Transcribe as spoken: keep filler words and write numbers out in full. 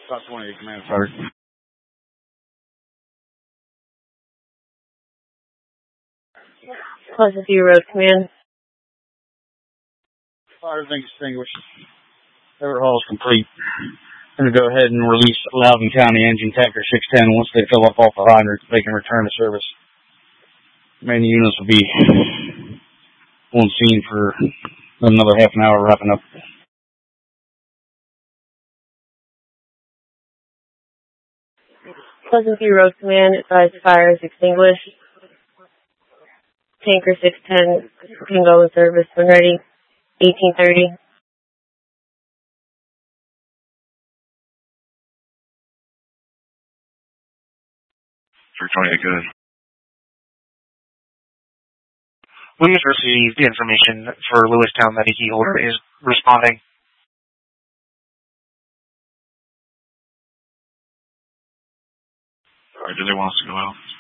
Top twenty-eight, command, sorry. Pleasant View Road, command. Fire everything extinguished. Everett Hall is complete. I'm going to go ahead and release Loudoun County engine tanker six ten. Once they fill up off the hydrant, they can return to service. Main units will be on scene for another half an hour, wrapping up. Pleasant View Road, command. Advise fire is extinguished. Tanker six ten can go in service when ready. eighteen thirty. three twenty-eight, good. Please receive the information for Lewistown that a key holder is responding. All right, do they want us to go out?